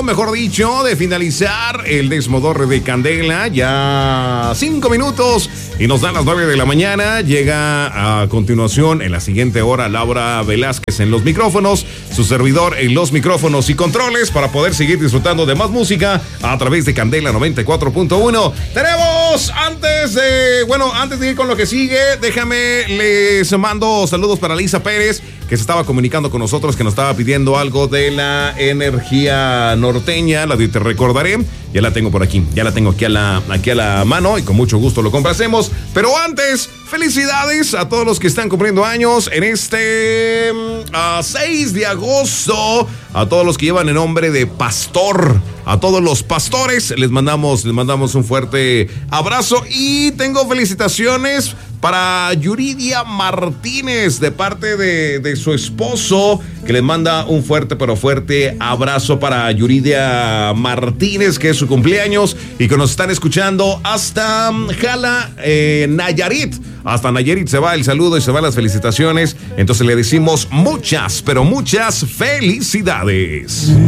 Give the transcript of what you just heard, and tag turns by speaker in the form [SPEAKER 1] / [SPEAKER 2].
[SPEAKER 1] mejor dicho, de finalizar el desmodorre de Candela. Ya 5 minutos y nos dan las 9 de la mañana. Llega a continuación, en la siguiente hora, Laura Velázquez en los micrófonos, su servidor en los micrófonos y controles, para poder seguir disfrutando de más música a través de Candela 94.1. Tenemos, antes de ir con lo que sigue, déjame, les mando saludos para Lisa Pérez, que se estaba comunicando con nosotros, que nos estaba pidiendo algo de la energía norteña, la de Te Recordaré. Ya la tengo por aquí, ya la tengo aquí a la mano y con mucho gusto lo complacemos. Pero antes, felicidades a todos los que están cumpliendo años en este 6 de agosto, a todos los que llevan el nombre de pastor, a todos los pastores, les mandamos un fuerte abrazo y tengo felicitaciones para Yuridia Martínez de parte de su esposo, que les manda un fuerte pero fuerte abrazo para Yuridia Martínez, que es su cumpleaños y que nos están escuchando hasta Jala, Nayarit. Hasta Nayarit se va el saludo y se van las felicitaciones. Entonces le decimos muchas, pero muchas felicidades.